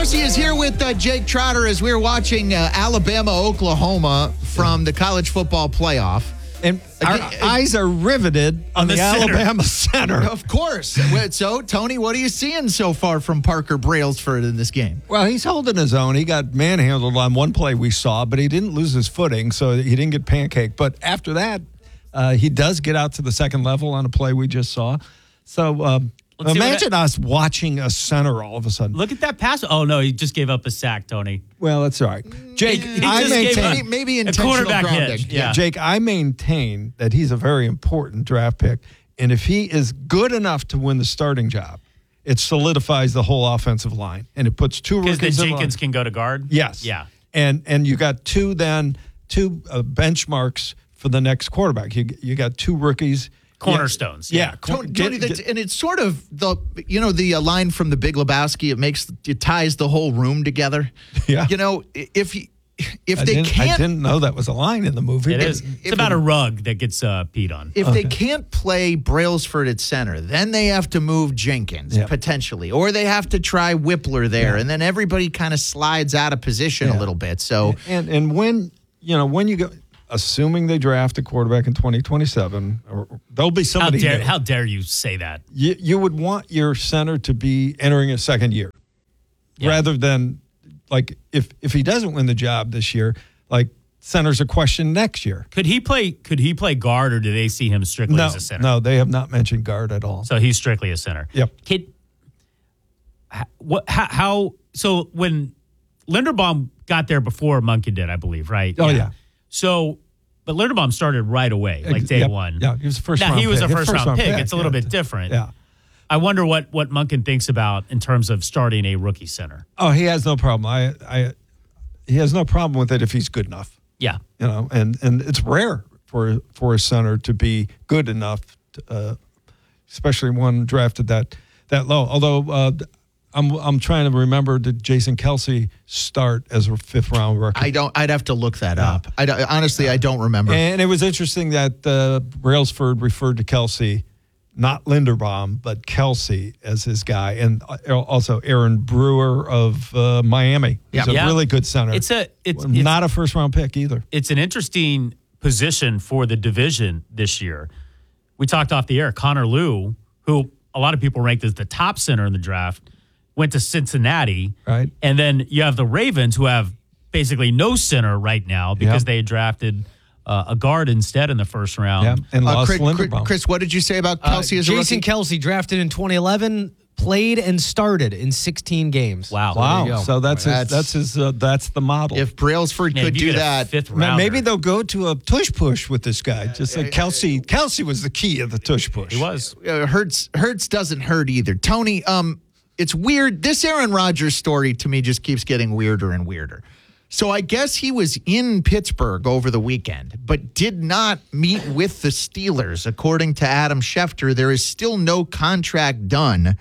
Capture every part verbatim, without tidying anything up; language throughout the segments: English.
Kelsey is here with uh, Jake Trotter as we're watching uh, Alabama-Oklahoma from the college football playoff. And our Again, eyes are riveted on, on the, the center. Alabama center. Of course. So, Tony, what are you seeing so far from Parker Brailsford in this game? Well, he's holding his own. He got manhandled on one play we saw, but he didn't lose his footing, so he didn't get pancaked. But after that, uh, he does get out to the second level on a play we just saw. So um, imagine I, us watching a center all of a sudden. Look at that pass. Oh, no, he just gave up a sack, Tony. Well, that's all right. Jake, he I just maintain. gave up maybe a intentional quarterback grounding. hitch. Yeah. Jake, I maintain that he's a very important draft pick. And if he is good enough to win the starting job, it solidifies the whole offensive line. And it puts two rookies in Because then line. Jenkins can go to guard? Yes. Yeah. And and you got two then, two uh, benchmarks for the next quarterback. You you got two rookies. Cornerstones. Yeah. yeah. Tony, Tony that's, and it's sort of the, you know, the uh, line from The Big Lebowski, it makes, it ties the whole room together. Yeah. You know, if you, if I they didn't, can't. I didn't know that was a line in the movie. It is. It's about a rug that gets uh, peed on. If Okay. they can't play Brailsford at center, then they have to move Jenkins, yeah. potentially. Or they have to try Whippler there, yeah. and then everybody kind of slides out of position yeah. a little bit. So And and when, you know, when you go, assuming they draft a quarterback in twenty twenty-seven, or there'll be How somebody dare, new, how dare you say that? you, you would want your center to be entering a second year Yeah. rather than, like, if if he doesn't win the job this year, like, center's a question next year. Could he play Could he play guard, or do they see him strictly No, as a center? no, they have not mentioned guard at all. So he's strictly a center. Yep. Kid, how, what, how, how, so when Linderbaum got there before Monken did, I believe, right? Oh, yeah. So, but Linderbaum started right away, like day Yep. one. Yeah, he was a first Now, round he was pick. a first, round, pick. It's a little yeah. bit different. Yeah. I wonder what, what Monken thinks about in terms of starting a rookie center. Oh, he has no problem. I, I, he has no problem with it if he's good enough. Yeah. You know, and, and it's rare for for a center to be good enough, to, uh, especially one drafted that that low. Although uh, I'm I'm trying to remember, did Jason Kelsey start as a fifth round rookie? I don't. I'd have to look that up. I don't- honestly, I don't remember. And it was interesting that uh, Brailsford referred to Kelsey, not Linderbaum, but Kelsey as his guy, and also Aaron Brewer of uh, Miami. He's Yeah. a Yeah. really good center. It's a it's, it's not a first round pick either. it's an interesting position for the division this year. We talked off the air. Connor Lew, who a lot of people ranked as the top center in the draft, went to Cincinnati. Right. And then you have the Ravens, who have basically no center right now because Yep. they drafted uh, a guard instead in the first round. Yeah, and Uh, lost Chris, Linderbaum. Chris, what did you say about Kelsey Uh, as a Jason rookie? Kelsey, drafted in twenty eleven, played and started in sixteen games. Wow. So there you Wow, go. so that's That's- his, that's his uh, that's the model. If Brailsford Man, could if you do get a that, fifth Ma- rounder. Maybe they'll go to a tush push with this guy. Just like Kelsey. Kelsey was the key of the tush push. He was. uh, Hurts Hurts doesn't hurt either. Tony, um, it's weird. This Aaron Rodgers story to me just keeps getting weirder and weirder. So I guess he was in Pittsburgh over the weekend, but did not meet with the Steelers. According to Adam Schefter, there is still no contract done.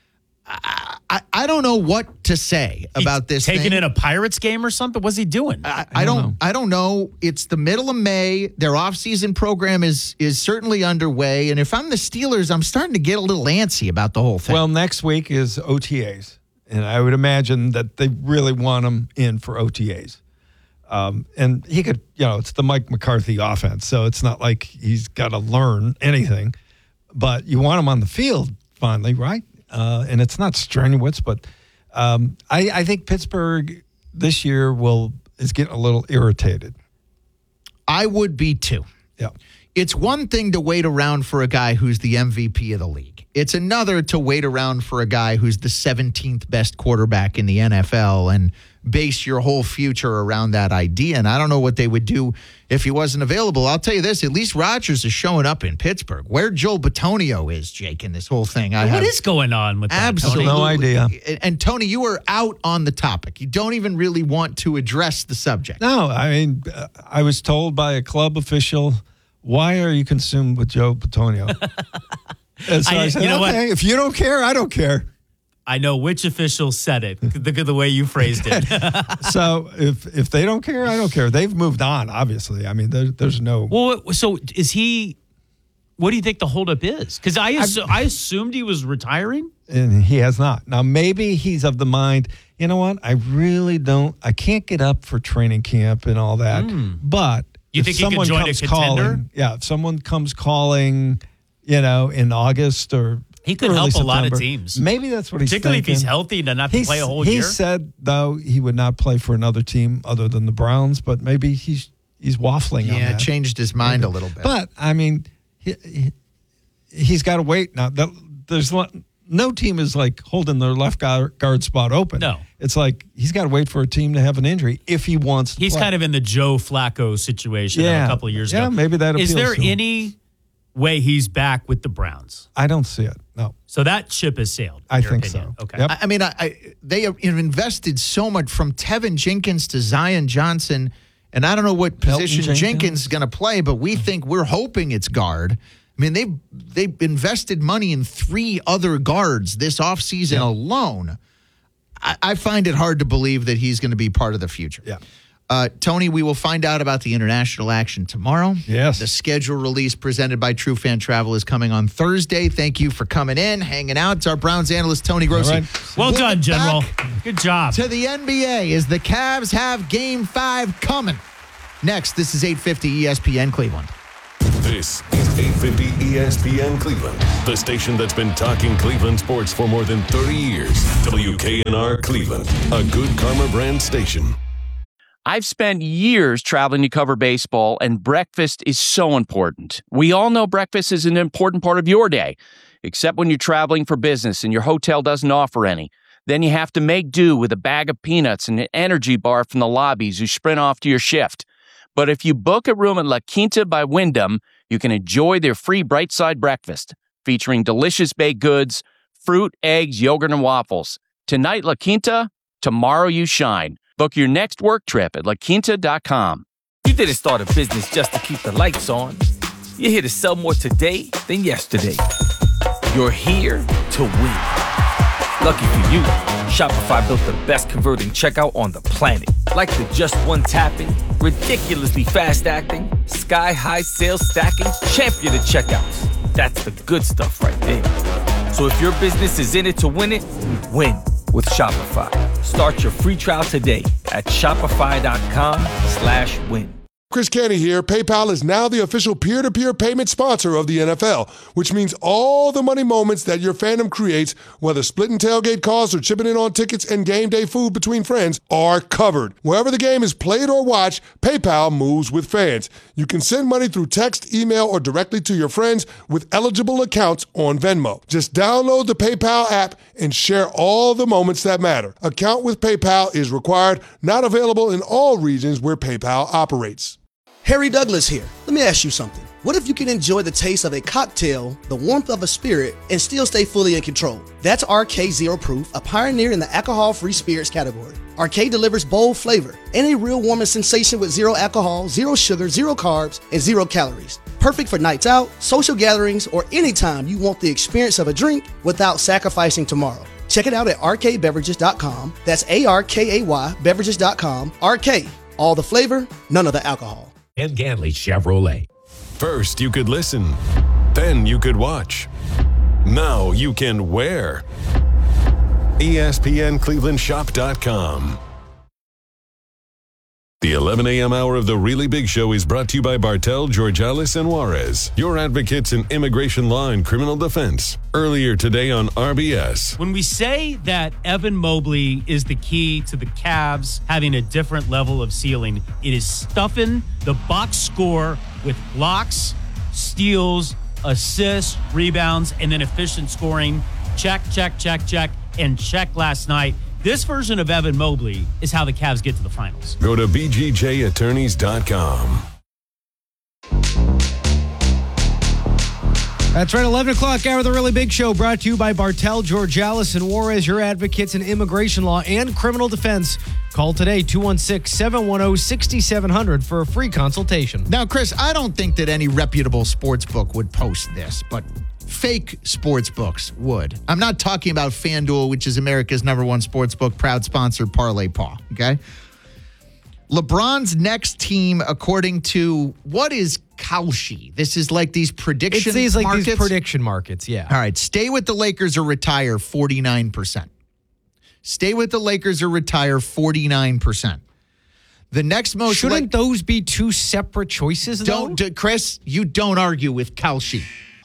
I, I, I don't know what to say about this. Taking thing. in a Pirates game or something? What's he doing? I, I don't. know. I don't know. It's the middle of May. Their off-season program is is certainly underway. And if I'm the Steelers, I'm starting to get a little antsy about the whole thing. Well, next week is O T As, and I would imagine that they really want him in for O T As. Um, and he could, you know, it's the Mike McCarthy offense, so it's not like he's got to learn anything. But you want him on the field finally, right? Uh, and it's not strenuous, but um, I, I think Pittsburgh this year will is getting a little irritated. I would be too. Yeah. It's one thing to wait around for a guy who's the M V P of the league. It's another to wait around for a guy who's the seventeenth best quarterback in the N F L and base your whole future around that idea. And I don't know what they would do if he wasn't available. I'll tell you this, at least Rodgers is showing up in Pittsburgh. Where Joe Bitonio is, Jake, in this whole thing. I what have is going on with that, absolutely Tony? No idea. And, and Tony, you are out on the topic. You don't even really want to address the subject. No, I mean, uh, I was told by a club official, why are you consumed with Joe Bitonio? And so I, I- said, you know what? okay, if you don't care, I don't care. I know which official said it. Look at the way you phrased it. So if if they don't care, I don't care. They've moved on, obviously. I mean, there, there's no. Well, so is he? What do you think the holdup is? Because I assu- I assumed he was retiring. And he has not. Now, maybe he's of the mind you know what? I really don't. I can't get up for training camp and all that. Mm. But You if think he could someone join a comes contender? calling, yeah, if someone comes calling, you know, in August or He could early help a lot of September, teams. Maybe that's what he's Particularly if thinking. he's healthy to not to He's- play a whole he year. said though he would not play for another team other than the Browns, but maybe he's he's waffling on Yeah, that. changed his mind a little bit. But I mean, he, he, he's got to wait now. That, there's one, no team is like holding their left guard, guard spot open. No. It's like he's got to wait for a team to have an injury if he wants to He's play. kind of in the Joe Flacco situation Yeah. of a couple of years Yeah, ago. maybe that Is appeals there to him. any way he's back with the Browns? I don't see it. No. So that ship has sailed. in I your think opinion. so. Okay. Yep. I I mean, I, I they have invested so much from Tevin Jenkins to Zion Johnson, and I don't know what Pelton position Jenkins. Jenkins is going to play, but we think we're hoping it's guard. I mean, they've they've invested money in three other guards this offseason alone. I, I find it hard to believe that he's going to be part of the future. Yeah. Uh, Tony, we will find out about the international action tomorrow. Yes. The schedule release presented by True Fan Travel is coming on Thursday. Thank you for coming in, hanging out. It's our Browns analyst, Tony Grossi. All right. Well We'll done, get General. back Good job. To the N B A as the Cavs have game five coming. Next, this is eight fifty E S P N Cleveland. This is eight fifty E S P N Cleveland, the station that's been talking Cleveland sports for more than thirty years. W K N R Cleveland, a good karma brand station. I've spent years traveling to cover baseball, and breakfast is so important. We all know breakfast is an important part of your day, except when you're traveling for business and your hotel doesn't offer any. Then you have to make do with a bag of peanuts and an energy bar from the lobbies you sprint off to your shift. But if you book a room at La Quinta by Wyndham, you can enjoy their free Bright Side breakfast, featuring delicious baked goods, fruit, eggs, yogurt, and waffles. Tonight, La Quinta, tomorrow you shine. Book your next work trip at la quinta dot com. You didn't start a business just to keep the lights on. You're here to sell more today than yesterday. You're here to win. Lucky for you, Shopify built the best converting checkout on the planet. Like the just one tapping, ridiculously fast acting, sky-high sales stacking, champion of checkouts. That's the good stuff right there. So if your business is in it to win it, win with Shopify. Start your free trial today at shopify.com slash win. Chris Canty here. PayPal is now the official peer-to-peer payment sponsor of the N F L, which means all the money moments that your fandom creates, whether splitting tailgate costs or chipping in on tickets and game day food between friends, are covered. Wherever the game is played or watched, PayPal moves with fans. You can send money through text, email, or directly to your friends with eligible accounts on Venmo. Just download the PayPal app and share all the moments that matter. Account with PayPal is required, not available in all regions where PayPal operates. Harry Douglas here. Let me ask you something. What if you can enjoy the taste of a cocktail, the warmth of a spirit, and still stay fully in control? That's R K Zero Proof, a pioneer in the alcohol-free spirits category. R K delivers bold flavor and a real warming sensation with zero alcohol, zero sugar, zero carbs, and zero calories. Perfect for nights out, social gatherings, or anytime you want the experience of a drink without sacrificing tomorrow. Check it out at r k beverages dot com. That's A R K A Y beverages dot com. R K, all the flavor, none of the alcohol. And Ganley Chevrolet. First, you could listen. Then you could watch. Now you can wear. E S P N Cleveland Shop dot com. The eleven a.m. hour of The Really Big Show is brought to you by Bartel, Georgalis, and Juarez, your advocates in immigration law and criminal defense. Earlier today on R B S. When we say that Evan Mobley is the key to the Cavs having a different level of ceiling, it is stuffing the box score with blocks, steals, assists, rebounds, and then efficient scoring. Check, check, check, check, and check last night. This version of Evan Mobley is how the Cavs get to the finals. Go to b g j attorneys dot com. That's right, eleven o'clock hour of the Really Big Show, brought to you by Bartel, Georgalis, and Juarez, your advocates in immigration law and criminal defense. Call today, two one six, seven one zero, six seven zero zero for a free consultation. Now, Chris, I don't think that any reputable sports book would post this, but fake sports books would. I'm not talking about FanDuel, which is America's number one sports book, proud sponsor, Parlay Paw, okay? LeBron's next team, according to, what is Kalshi? This is like these prediction It's these like markets? these prediction markets, yeah. All right, stay with the Lakers or retire, forty-nine percent. stay with the Lakers or retire, forty-nine percent. The next most Shouldn't like, those be two separate choices, don't though? d- Chris, you don't argue with Kalshi.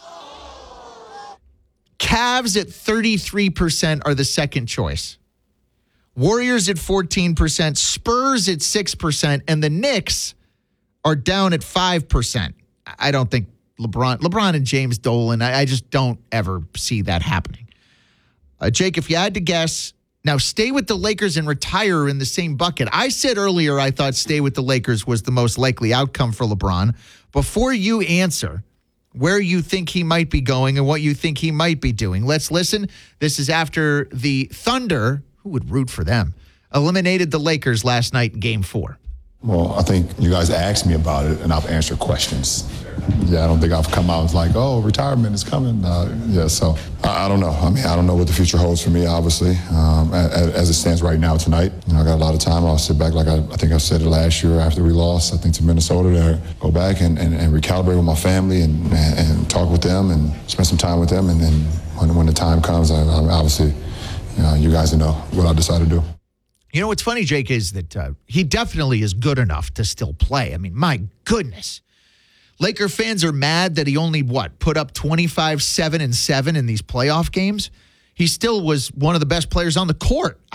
Cavs at thirty-three percent are the second choice. Warriors at fourteen percent, Spurs at six percent, and the Knicks are down at five percent. I don't think LeBron, LeBron and James Dolan, I, I just don't ever see that happening. Uh, Jake, if you had to guess, now stay with the Lakers and retire in the same bucket. I said earlier I thought stay with the Lakers was the most likely outcome for LeBron. Before you answer where you think he might be going and what you think he might be doing, let's listen. This is after the Thunder, who would root for them, eliminated the Lakers last night in game four. Well, I think you guys asked me about it, and I've answered questions. Yeah, I don't think I've come out like, oh, retirement is coming. Uh, yeah, so I, I don't know. I mean, I don't know what the future holds for me, obviously. Um, as, as it stands right now tonight, you know, I got a lot of time. I'll sit back like I, I think I said it last year after we lost, I think, to Minnesota, to go back and, and, and recalibrate with my family and, and, and talk with them and spend some time with them. And then when, when the time comes, I, I obviously, you know, you guys know what I decide to do. You know what's funny, Jake, is that uh, he definitely is good enough to still play. I mean, my goodness. Laker fans are mad that he only, what, put up twenty-five, seven, and seven in these playoff games? He still was one of the best players on the court.